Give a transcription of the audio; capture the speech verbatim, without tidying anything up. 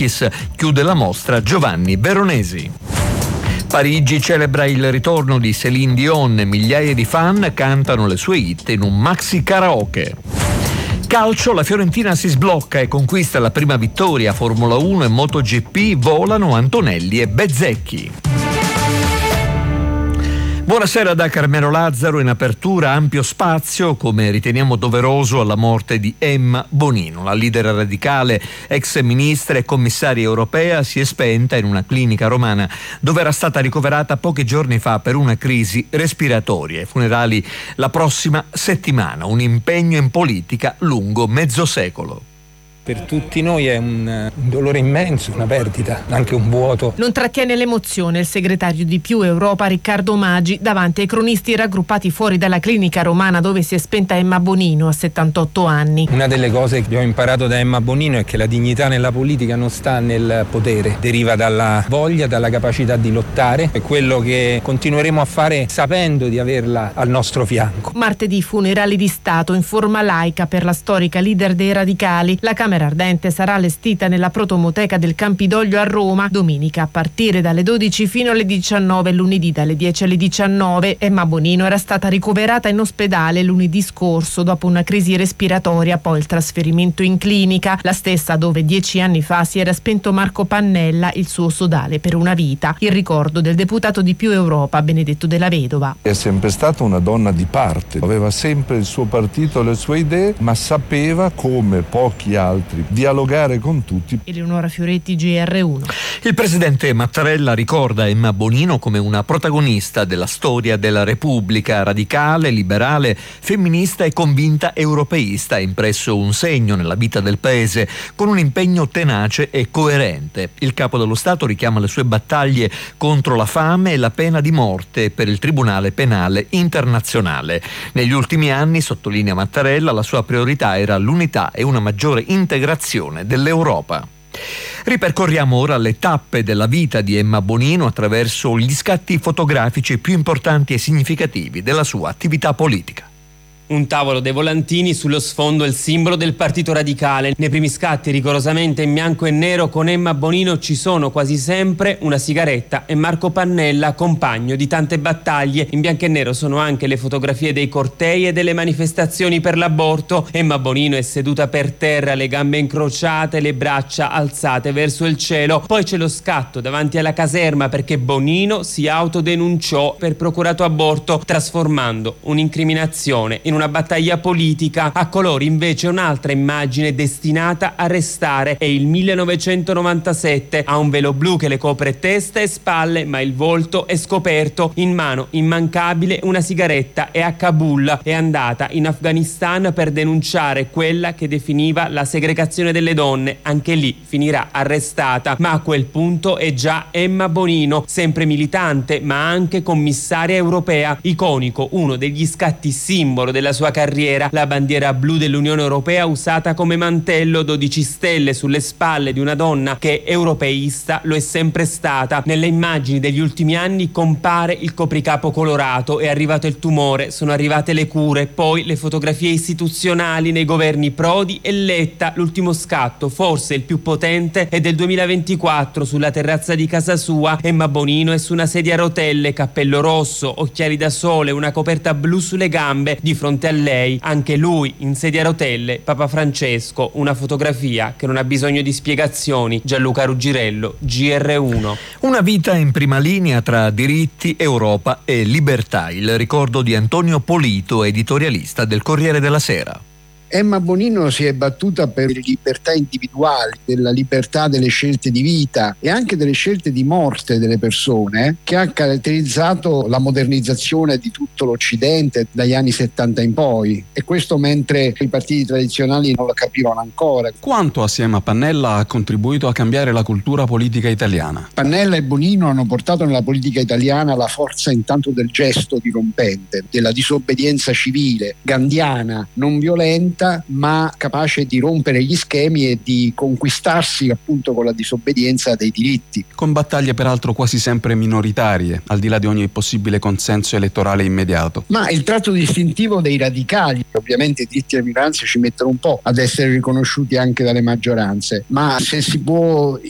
Marchis. Chiude la mostra Giovanni Veronesi. Parigi celebra il ritorno di Céline Dion, migliaia di fan cantano le sue hit in un maxi karaoke. Calcio, la Fiorentina si sblocca e conquista la prima vittoria. Formula uno e MotoGP volano Antonelli e Bezzecchi. Buonasera da Carmelo Lazzaro. In apertura ampio spazio, come riteniamo doveroso, alla morte di Emma Bonino. La leader radicale, ex ministra e commissaria europea, si è spenta in una clinica romana dove era stata ricoverata pochi giorni fa per una crisi respiratoria. I funerali la prossima settimana, un impegno in politica lungo mezzo secolo. Per tutti noi è un, un dolore immenso, una perdita, anche un vuoto. Non trattiene l'emozione il segretario di Più Europa Riccardo Maggi davanti ai cronisti raggruppati fuori dalla clinica romana dove si è spenta Emma Bonino a settantotto anni. Una delle cose che ho imparato da Emma Bonino è che la dignità nella politica non sta nel potere, deriva dalla voglia, dalla capacità di lottare. È quello che continueremo a fare sapendo di averla al nostro fianco. Martedì funerali di Stato in forma laica per la storica leader dei radicali. La Camera Ardente sarà allestita nella protomoteca del Campidoglio a Roma domenica a partire dalle dodici fino alle diciannove, lunedì dalle dieci alle diciannove. Emma Bonino era stata ricoverata in ospedale lunedì scorso dopo una crisi respiratoria, poi il trasferimento in clinica, la stessa dove dieci anni fa si era spento Marco Pannella, il suo sodale per una vita. Il ricordo del deputato di Più Europa Benedetto Della Vedova. È sempre stata una donna di parte, aveva sempre il suo partito, le sue idee, ma sapeva, come pochi altri, dialogare con tutti. Eleonora Fioretti, G R uno. Il presidente Mattarella ricorda Emma Bonino come una protagonista della storia della Repubblica, radicale, liberale, femminista e convinta europeista. Ha impresso un segno nella vita del paese con un impegno tenace e coerente. Il capo dello Stato richiama le sue battaglie contro la fame e la pena di morte per il Tribunale Penale Internazionale. Negli ultimi anni, sottolinea Mattarella, la sua priorità era l'unità e una maggiore integrazione dell'Europa. Ripercorriamo ora le tappe della vita di Emma Bonino attraverso gli scatti fotografici più importanti e significativi della sua attività politica. Un tavolo dei volantini, sullo sfondo il simbolo del Partito Radicale. Nei primi scatti, rigorosamente in bianco e nero, con Emma Bonino ci sono quasi sempre una sigaretta e Marco Pannella, compagno di tante battaglie. In bianco e nero sono anche le fotografie dei cortei e delle manifestazioni per l'aborto. Emma Bonino è seduta per terra, le gambe incrociate, le braccia alzate verso il cielo. Poi c'è lo scatto davanti alla caserma perché Bonino si autodenunciò per procurato aborto, trasformando un'incriminazione in una una battaglia politica. A colori invece un'altra immagine destinata a restare. È il millenovecentonovantasette. Ha un velo blu che le copre testa e spalle, ma il volto è scoperto. In mano immancabile una sigaretta e a Kabul. È andata in Afghanistan per denunciare quella che definiva la segregazione delle donne. Anche lì finirà arrestata, ma a quel punto è già Emma Bonino, sempre militante ma anche commissaria europea. Iconico, uno degli scatti simbolo della sua carriera, la bandiera blu dell'Unione Europea usata come mantello, dodici stelle sulle spalle di una donna che europeista lo è sempre stata. Nelle immagini degli ultimi anni compare il copricapo colorato, è arrivato il tumore, sono arrivate le cure, poi le fotografie istituzionali nei governi Prodi e Letta. L'ultimo scatto, forse il più potente, è del duemilaventiquattro, sulla terrazza di casa sua. Emma Bonino è su una sedia a rotelle, cappello rosso, occhiali da sole, una coperta blu sulle gambe. Di fronte a lei, anche lui in sedia a rotelle, Papa Francesco. Una fotografia che non ha bisogno di spiegazioni. Gianluca Ruggirello, G R uno. Una vita in prima linea tra diritti, Europa e libertà. Il ricordo di Antonio Polito, editorialista del Corriere della Sera. Emma Bonino si è battuta per le libertà individuali, della libertà delle scelte di vita e anche delle scelte di morte delle persone, che ha caratterizzato la modernizzazione di tutto l'Occidente dagli anni settanta in poi, e questo mentre i partiti tradizionali non lo capivano ancora. Quanto assieme a Pannella ha contribuito a cambiare la cultura politica italiana? Pannella e Bonino hanno portato nella politica italiana la forza intanto del gesto dirompente, della disobbedienza civile, gandhiana, non violenta, ma capace di rompere gli schemi e di conquistarsi appunto con la disobbedienza dei diritti. Con battaglie peraltro quasi sempre minoritarie, al di là di ogni possibile consenso elettorale immediato. Ma il tratto distintivo dei radicali, ovviamente i diritti delle minoranze ci mettono un po' ad essere riconosciuti anche dalle maggioranze, ma se si può